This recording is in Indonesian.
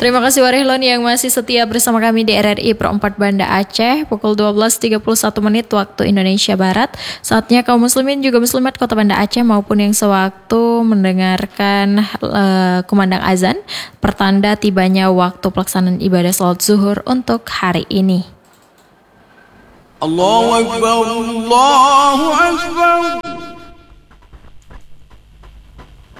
Terima kasih Warihlon yang masih setia bersama kami di RRI Pro 4 Banda Aceh pukul 12.31 waktu Indonesia Barat. Saatnya kaum muslimin juga muslimat Kota Banda Aceh maupun yang sewaktu mendengarkan kumandang azan pertanda tibanya waktu pelaksanaan ibadah salat zuhur untuk hari ini. Allahu Akbar, Allahu Akbar.